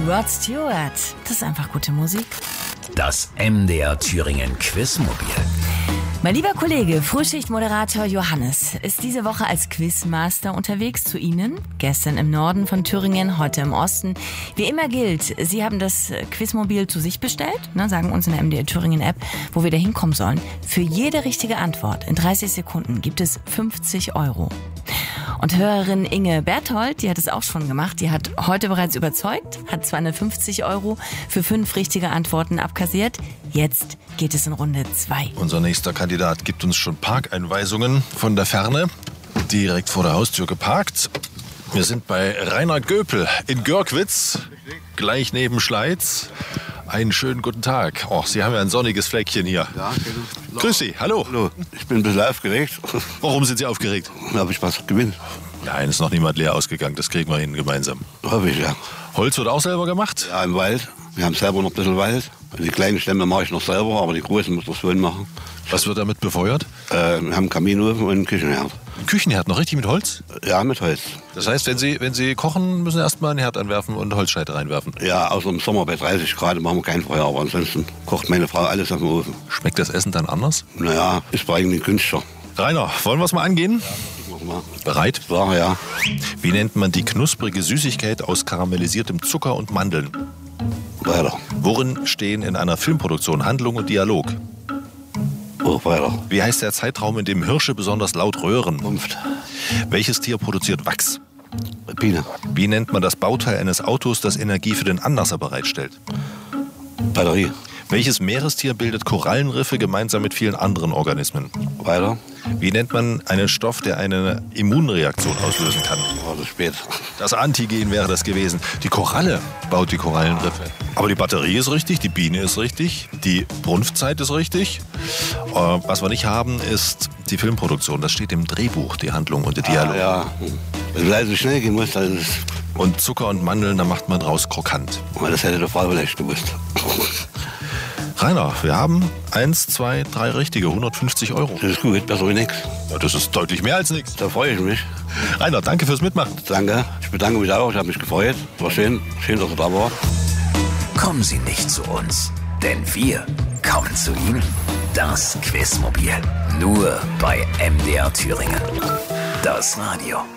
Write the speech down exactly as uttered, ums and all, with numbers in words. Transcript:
Rod Stewart. Das ist einfach gute Musik. Das M D R Thüringen Quizmobil. Mein lieber Kollege, Frühschichtmoderator Johannes, ist diese Woche als Quizmaster unterwegs zu Ihnen. Gestern im Norden von Thüringen, heute im Osten. Wie immer gilt, Sie haben das Quizmobil zu sich bestellt, ne, sagen uns in der M D R Thüringen App, wo wir da hinkommen sollen. Für jede richtige Antwort in dreißig Sekunden gibt es fünfzig Euro. Und Hörerin Inge Berthold, die hat es auch schon gemacht, die hat heute bereits überzeugt, hat zweihundertfünfzig Euro für fünf richtige Antworten abkassiert. Jetzt geht es in Runde zwei. Unser nächster Kandidat gibt uns schon Parkeinweisungen von der Ferne, direkt vor der Haustür geparkt. Wir sind bei Rainer Göpel in Görkwitz, gleich neben Schleiz. Einen schönen guten Tag. Oh, Sie haben ja ein sonniges Fleckchen hier. Ja, genau. Grüß Sie, hallo. Hallo, ich bin ein bisschen aufgeregt. Warum sind Sie aufgeregt? Da habe ich was gewinnen. Nein, ist noch niemand leer ausgegangen. Das kriegen wir hin gemeinsam. Hoffe ich, ja. Holz wird auch selber gemacht? Ja, im Wald. Wir haben selber noch ein bisschen Wald. Die kleinen Stämme mache ich noch selber, aber die großen muss das Sohn machen. Was wird damit befeuert? Äh, wir haben einen Kaminofen und einen Küchenherd. Ein Küchenherd, noch richtig mit Holz? Ja, mit Holz. Das heißt, wenn Sie, wenn Sie kochen, müssen Sie erstmal einen Herd anwerfen und Holzscheite reinwerfen? Ja, außer im Sommer bei dreißig Grad machen wir kein Feuer, aber ansonsten kocht meine Frau alles auf dem Ofen. Schmeckt das Essen dann anders? Naja, ist bei eigentlich günstiger. Rainer, wollen wir es mal angehen? Ja, mal. Bereit? So, ja. Wie nennt man die knusprige Süßigkeit aus karamellisiertem Zucker und Mandeln? Weiter. Worin stehen in einer Filmproduktion Handlung und Dialog? Oh, weiter. Wie heißt der Zeitraum, in dem Hirsche besonders laut röhren? Rumpft. Welches Tier produziert Wachs? Biene. Wie nennt man das Bauteil eines Autos, das Energie für den Anlasser bereitstellt? Batterie. Welches Meerestier bildet Korallenriffe gemeinsam mit vielen anderen Organismen? Weiter. Wie nennt man einen Stoff, der eine Immunreaktion auslösen kann? Oh, das ist spät. Das Antigen wäre das gewesen. Die Koralle baut die Korallenriffe. Aber die Batterie ist richtig, die Biene ist richtig, die Brunftzeit ist richtig. Äh, was wir nicht haben, ist die Filmproduktion. Das steht im Drehbuch, die Handlung und der Dialog. Ah, ja. Wenn es leise schnell gehen muss, dann ist Und Zucker und Mandeln, da macht man draus krokant. oh, das hätte der Frau vielleicht gewusst. Rainer, wir haben eins, zwei, drei richtige, hundertfünfzig Euro. Das ist gut, besser wie nichts. Ja, das ist deutlich mehr als nichts. Da freue ich mich. Rainer, danke fürs Mitmachen. Danke. Ich bedanke mich auch. Ich habe mich gefreut. War schön. Schön, dass er da war. Kommen Sie nicht zu uns, denn wir kommen zu Ihnen. Das Quizmobil. Nur bei M D R Thüringen. Das Radio.